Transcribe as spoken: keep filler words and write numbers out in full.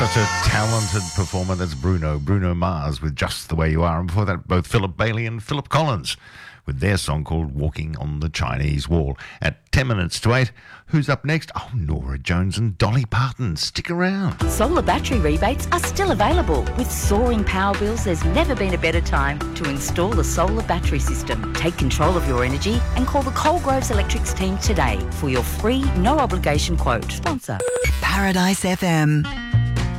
Such a talented performer. That's Bruno, Bruno Mars with Just the Way You Are. And before that, both Philip Bailey and Philip Collins with their song called Walking on the Chinese Wall. At ten minutes to eight, who's up next? Oh, Nora Jones and Dolly Parton. Stick around. Solar battery rebates are still available. With soaring power bills, there's never been a better time to install a solar battery system. Take control of your energy and call the Coalgroves Electrics team today for your free, no obligation quote. Sponsor Paradise F M.